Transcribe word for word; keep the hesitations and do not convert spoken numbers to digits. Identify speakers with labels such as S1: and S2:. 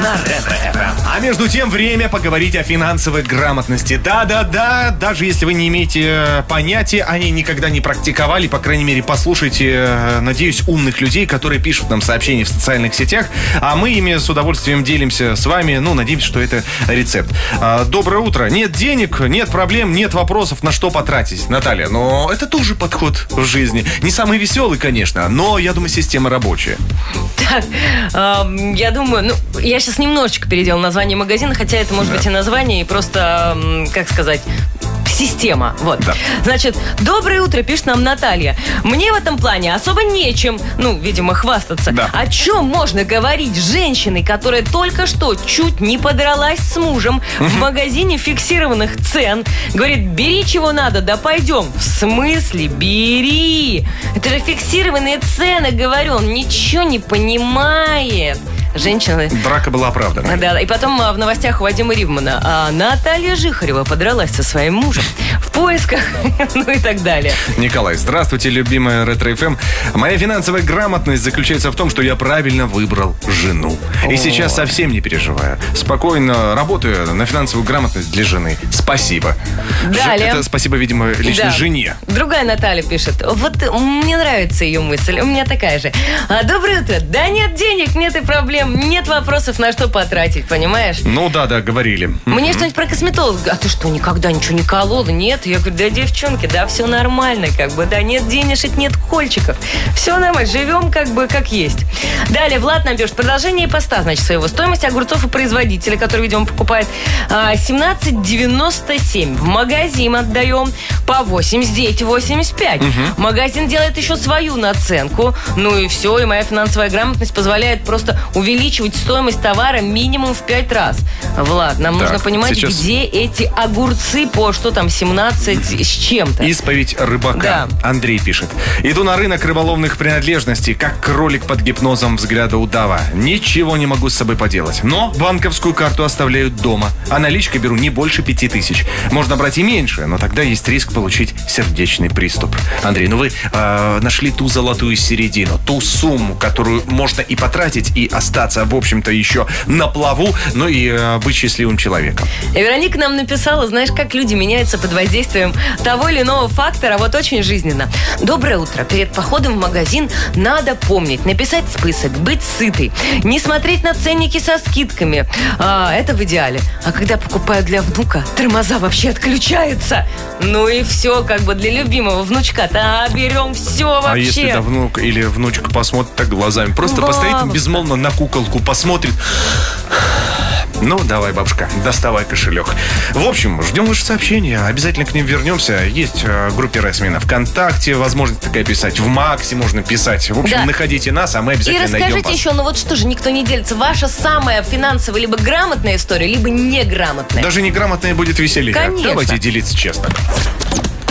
S1: на Ретро-эф эм.
S2: А между тем время поговорить о финансовой грамотности. Да-да-да, даже если вы не имеете понятия, они никогда не практиковали, по крайней мере, послушайте, надеюсь, умных людей, которые пишут нам сообщения в социальных сетях, а мы ими с удовольствием делимся с вами. Ну, надеемся, что это рецепт. Доброе утро. Нет денег, нет проблем, нет вопросов, на что потратить. Наталья, но это тоже подход в жизни. Не самый веселый, конечно, но, я думаю, система рабочая.
S3: Так, э, я думаю, ну, я сейчас немножечко переделала название магазина, хотя это может да. быть и название, и просто, э, как сказать... Система. Вот. Да. Значит, доброе утро, пишет нам Наталья. Мне в этом плане особо нечем, ну, видимо, хвастаться. Да. О чем можно говорить с женщиной, которая только что чуть не подралась с мужем угу. в магазине фиксированных цен? Говорит, бери чего надо, да пойдем. В смысле, бери. Это же фиксированные цены, говорю. Он ничего не понимает. Женщины...
S2: Драка была оправдана.
S3: Да, и потом в новостях у Вадима Ривмана. А Наталья Жихарева подралась со своим мужем в поисках, ну и так далее.
S2: Николай, здравствуйте, любимая Ретро-эф эм. Моя финансовая грамотность заключается в том, что я правильно выбрал жену. О. И сейчас совсем не переживаю. Спокойно работаю на финансовую грамотность для жены. Спасибо.
S3: Далее.
S2: Это спасибо, видимо, лично да. жене.
S3: Другая Наталья пишет. Вот мне нравится ее мысль. У меня такая же. Доброе утро. Да нет денег, нет и проблем. Нет вопросов, на что потратить, понимаешь?
S2: Ну да, да, говорили.
S3: Мне mm-hmm. что-нибудь про косметолога. А ты что, никогда ничего не колола? Нет? Я говорю, да, девчонки, да, все нормально, как бы, да, нет денежек, нет кольчиков. Все нормально, живем как бы как есть. Далее, Влад нам пишет, продолжение поста, значит, своего. Стоимость огурцов у производителя, который, видимо, покупает семнадцать девяносто семь. В магазин отдаем по восемьдесят девять восемьдесят пять. Mm-hmm. Магазин делает еще свою наценку. Ну и все, и моя финансовая грамотность позволяет просто увеличить увеличивать стоимость товара минимум в пять раз. Влад, нам так, нужно понимать, сейчас... где эти огурцы по что там, семнадцать с чем-то.
S2: Исповедь рыбака. Да. Андрей пишет. Иду на рынок рыболовных принадлежностей, как кролик под гипнозом взгляда удава. Ничего не могу с собой поделать. Но банковскую карту оставляю дома. А наличкой беру не больше пяти тысяч. Можно брать и меньше, но тогда есть риск получить сердечный приступ. Андрей, ну вы э, нашли ту золотую середину, ту сумму, которую можно и потратить, и остаться, в общем-то, еще на плаву, ну и э, быть счастливым человеком.
S3: И Вероника нам написала, знаешь, как люди меняются под воздействием того или иного фактора, вот очень жизненно. Доброе утро. Перед походом в магазин надо помнить, написать список, быть сытой, не смотреть на ценники со скидками. А, это в идеале. А когда покупаю для внука, тормоза вообще отключаются. Ну и все, как бы для любимого внучка-то берем все вообще.
S2: А если да внук или внучка посмотрит так глазами, просто Бабушка. постоит безмолвно на куколку, посмотрит. Ну, давай, бабушка, доставай кошелек. В общем, ждем ваши сообщения. Обязательно к ним вернемся. Есть в группе Ресмина ВКонтакте. Возможность такая писать. В Максе можно писать. В общем, да. находите нас, а мы обязательно найдем вас.
S3: И расскажите еще, ну вот что же, никто не делится. Ваша самая финансовая либо грамотная история, либо неграмотная.
S2: Даже неграмотная будет веселее.
S3: Конечно.
S2: Давайте делиться честно.